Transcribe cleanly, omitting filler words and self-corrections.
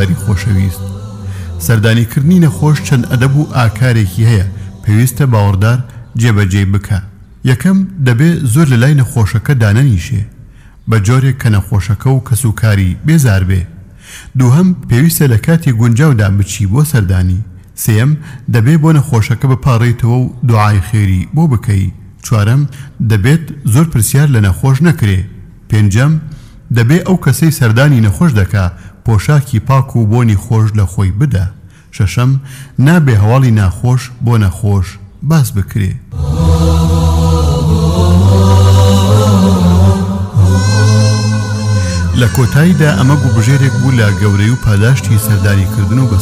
هاوڵداری خۆشەویست. سەردانیکردنی نەخۆش چەند ئەدەب و ئاکارێکی هەیە پێویستە باوەڕدار جێبەجێ بکە. یەکەم دەبێت زۆر لە لای نەخۆشەکە دانەنیشێ بە جۆرێک کە نەخۆشەکە و کەسوکاری بێزار بێ. دووهەم پێویستە لە کاتی گونجاودا بچی بۆ سەردانی. سێم دەبێت بۆ نەخۆشەکە بپاڕێتەوە و دوعای خێری بۆ بکەی. چوارەم دەبێت زۆر پرسیار لە نەخۆش نەکرێ. پێنجەم دەبێت ئەو کەسەی سەردانی نەخۆش دەکا پۆشاکی پاک و بۆنی خۆش لە خۆی بدە. شەشەم نابێ هەواڵی ناخۆش بۆ نەخۆش باس بکرێ. لە کۆتاییدا ئەمە بووبژێرێک بوو لە گەورەی و پاداشتی سەردانیکردن و